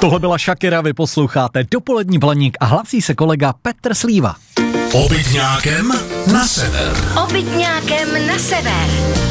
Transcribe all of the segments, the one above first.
Tohle byla Shakira, vy posloucháte Dopolední Blaník a hlásí se kolega Petr Slíva. Obytňákem na sever. Obytňákem na sever.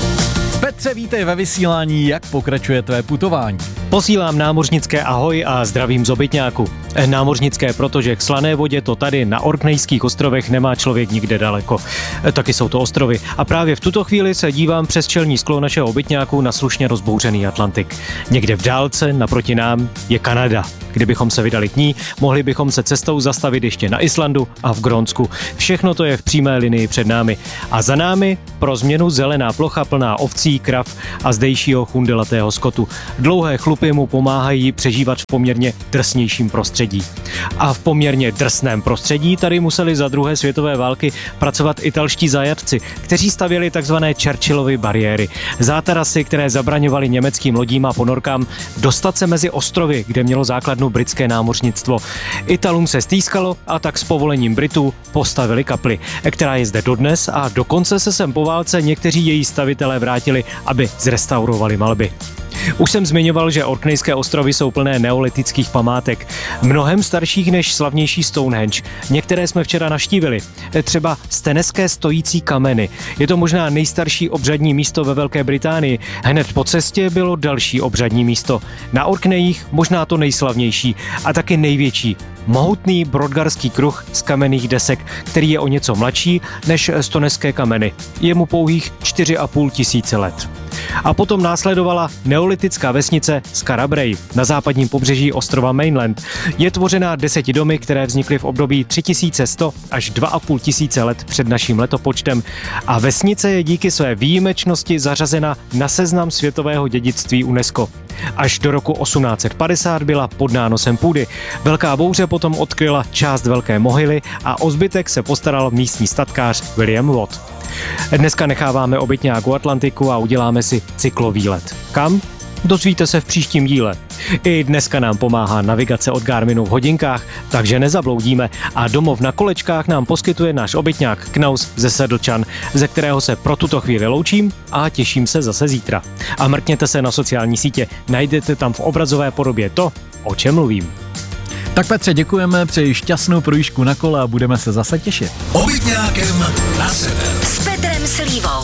Petře, vítej ve vysílání, jak pokračuje tvé putování? Posílám námořnické ahoj a zdravím z Obytňáku. Námořnické, protože k slané vodě to tady na Orknejských ostrovech nemá člověk nikde daleko. Taky jsou to ostrovy. A právě v tuto chvíli se dívám přes čelní sklo našeho Obytňáku na slušně rozbouřený Atlantik. Někde v dálce, naproti nám, je Kanada. Kdybychom se vydali k ní, mohli bychom se cestou zastavit ještě na Islandu a v Grónsku. Všechno to je v přímé linii před námi. A za námi pro změnu zelená plocha plná ovcí, krav a zdejšího chundelatého skotu. Dlouhé chlupy mu pomáhají přežívat v poměrně drsnějším prostředí. A v poměrně drsném prostředí tady museli za druhé světové války pracovat italští zajatci, kteří stavěli takzvané Churchillovy bariéry. Zátarasy, které zabraňovaly německým lodím a ponorkám dostat se mezi ostrovy, kde mělo základnu britské námořnictvo. Italům se stýskalo a tak s povolením Britů postavili kapli, která je zde dodnes a dokonce se sem po válce někteří její stavitelé vrátili, aby zrestaurovali malby. Už jsem zmiňoval, že Orknejské ostrovy jsou plné neolitických památek, mnohem starších než slavnější Stonehenge. Některé jsme včera navštívili, třeba Steneské stojící kameny. Je to možná nejstarší obřadní místo ve Velké Británii. Hned po cestě bylo další obřadní místo. Na Orknejích možná to nejslavnější a taky největší. Mohutný Brodgarský kruh z kamenných desek, který je o něco mladší než Stoneské kameny. Je mu pouhých 4,5 tisíce let. A potom následovala neolitická vesnice Skara Brae na západním pobřeží ostrova Mainland. Je tvořená 10 domy, které vznikly v období 3100 až 2500 let před naším letopočtem a vesnice je díky své výjimečnosti zařazena na seznam světového dědictví UNESCO. Až do roku 1850 byla pod nánosem půdy. Velká bouře potom odkryla část velké mohyly a o zbytek se postaral místní statkář William Watt. Dneska necháváme Obytňák u Atlantiku a uděláme si cyklovýlet. Kam? Dozvíte se v příštím díle. I dneska nám pomáhá navigace od Garminu v hodinkách, takže nezabloudíme a domov na kolečkách nám poskytuje náš obytňák Knaus ze Sedlčan, ze kterého se pro tuto chvíli loučím a těším se zase zítra. A mrkněte se na sociální sítě, najdete tam v obrazové podobě to, o čem mluvím. Tak Petře, děkujeme, přeji šťastnou projížďku na kole a budeme se zase těšit. Obytňákem na sever. S Petrem Slívou.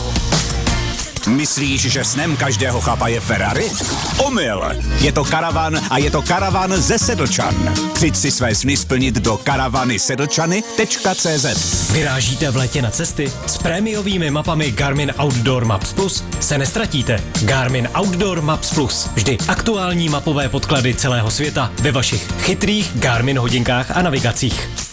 Myslíš, že snem každého chlapa je Ferrari? Omyl! Je to karavan a je to karavan ze Sedlčan. Přijď si své sny splnit do karavanysedlčany.cz. Vyrážíte v létě na cesty? S prémiovými mapami Garmin Outdoor Maps Plus se nestratíte. Garmin Outdoor Maps Plus. Vždy aktuální mapové podklady celého světa ve vašich chytrých Garmin hodinkách a navigacích.